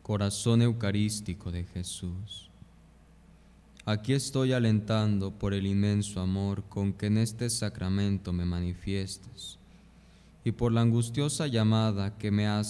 Corazón Eucarístico de Jesús, aquí estoy alentando por el inmenso amor con que en este sacramento me manifiestas y por la angustiosa llamada que me haces